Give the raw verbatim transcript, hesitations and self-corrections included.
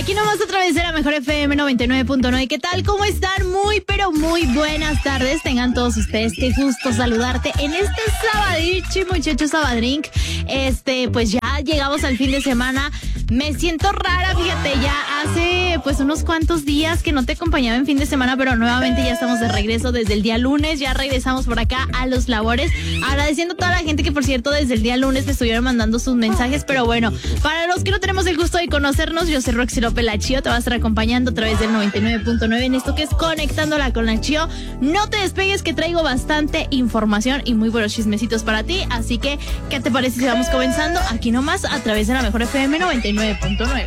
Aquí nomás a través de la mejor F M noventa y nueve punto nueve. ¿Qué tal? ¿Cómo están? Muy, pero muy buenas tardes. Tengan todos ustedes. Qué gusto saludarte en este sabadichi, muchachos, sabadrink. Este, pues ya llegamos al fin de semana. Me siento rara, fíjate, ya hace pues unos cuantos días que no te acompañaba en fin de semana, pero nuevamente ya estamos de regreso desde el día lunes, ya regresamos por acá a los labores, agradeciendo a toda la gente que por cierto desde el día lunes me estuvieron mandando sus mensajes, pero bueno, para los que no tenemos el gusto de conocernos, yo soy Roxy López La Chío, te va a estar acompañando a través del noventa y nueve punto nueve en esto que es Conectándola con La Chío. No te despegues que traigo bastante información y muy buenos chismecitos para ti, así que ¿qué te parece si vamos comenzando aquí nomás a través de la mejor F M noventa y nueve punto nueve?